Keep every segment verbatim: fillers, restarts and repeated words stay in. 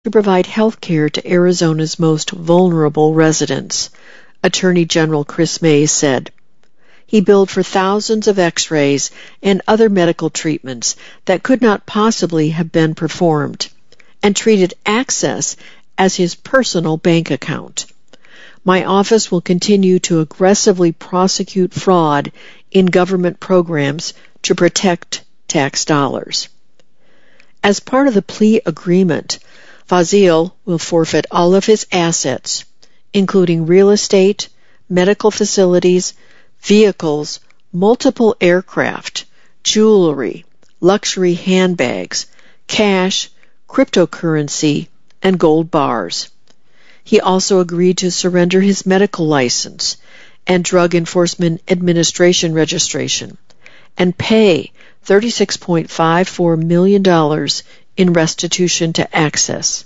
to provide health care to Arizona's most vulnerable residents, Attorney General Chris Mays said. He billed for thousands of x-rays and other medical treatments that could not possibly have been performed, and treated Access as his personal bank account. My office will continue to aggressively prosecute fraud in government programs to protect tax dollars. As part of the plea agreement, Fazil will forfeit all of his assets, including real estate, medical facilities, vehicles, multiple aircraft, jewelry, luxury handbags, cash, cryptocurrency, and gold bars. He also agreed to surrender his medical license and Drug Enforcement Administration registration and pay thirty-six point five four million dollars in restitution to Access.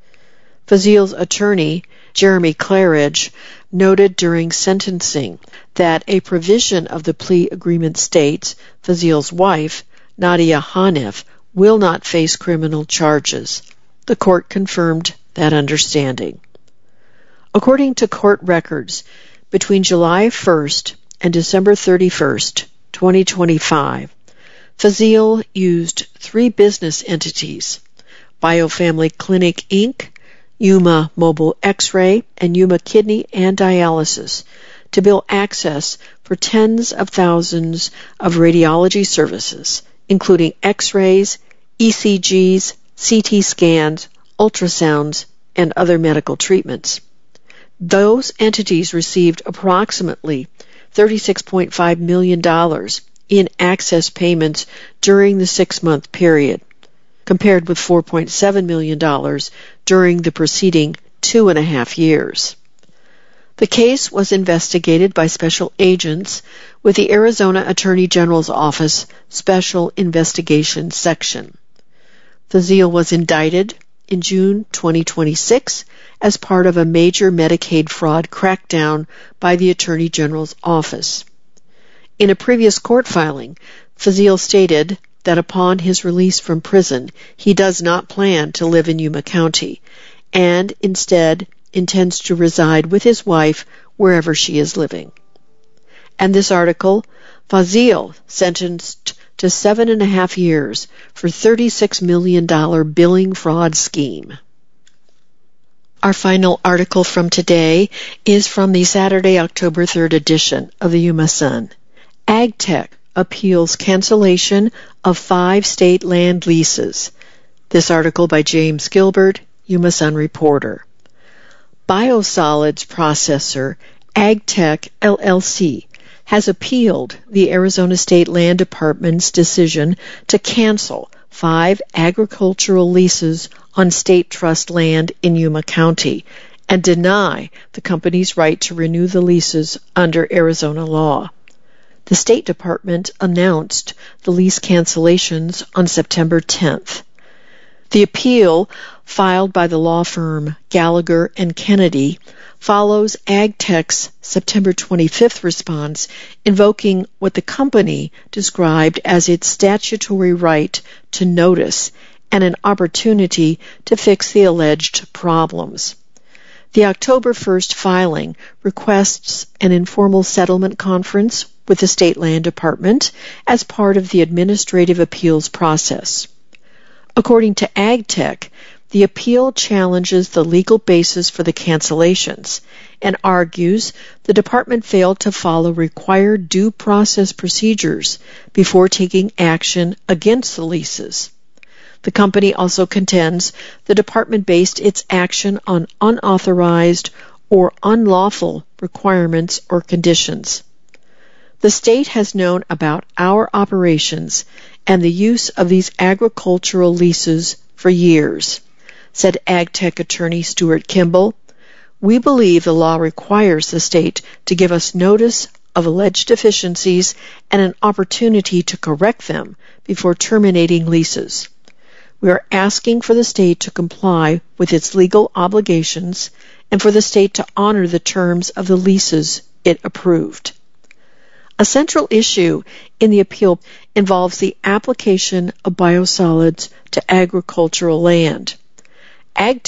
Fazil's attorney, Jeremy Claridge, noted during sentencing that a provision of the plea agreement states Fazil's wife, Nadia Hanif, will not face criminal charges. The court confirmed that understanding. According to court records, between July first and December thirty-first, twenty twenty-five, Fazil used three business entities, Biofamily Clinic, Incorporated, Yuma Mobile X-ray, and Yuma Kidney and Dialysis, to bill Access for tens of thousands of radiology services, including X-rays, E C Gs, C T scans, ultrasounds, and other medical treatments. Those entities received approximately thirty-six point five million dollars in Access payments during the six-month period, compared with four point seven million dollars during the preceding two and a half years. The case was investigated by special agents with the Arizona Attorney General's Office Special Investigations Section. Fazil was indicted in June twenty twenty-six as part of a major Medicaid fraud crackdown by the Attorney General's Office. In a previous court filing, Fazil stated that upon his release from prison, he does not plan to live in Yuma County, and instead intends to reside with his wife wherever she is living. And this article, Fazil sentenced to seven and a half years for thirty-six million dollars billing fraud scheme. Our final article from today is from the Saturday, October third edition of the Yuma Sun. AgTech appeals cancellation of five state land leases. This article by James Gilbert, Yuma Sun reporter. Biosolids processor AgTech L L C has appealed the Arizona State Land Department's decision to cancel five agricultural leases on state trust land in Yuma County and deny the company's right to renew the leases under Arizona law. The State Department announced the lease cancellations on September tenth. The appeal, filed by the law firm Gallagher and Kennedy, follows AgTech's September twenty-fifth response invoking what the company described as its statutory right to notice and an opportunity to fix the alleged problems. The October first filing requests an informal settlement conference with the State Land Department as part of the administrative appeals process. According to AgTech, the appeal challenges the legal basis for the cancellations and argues the department failed to follow required due process procedures before taking action against the leases. The company also contends the department based its action on unauthorized or unlawful requirements or conditions. The state has known about our operations and the use of these agricultural leases for years, said AgTech attorney Stuart Kimball. We believe the law requires the state to give us notice of alleged deficiencies and an opportunity to correct them before terminating leases. We are asking for the state to comply with its legal obligations and for the state to honor the terms of the leases it approved. A central issue in the appeal involves the application of biosolids to agricultural land. Ag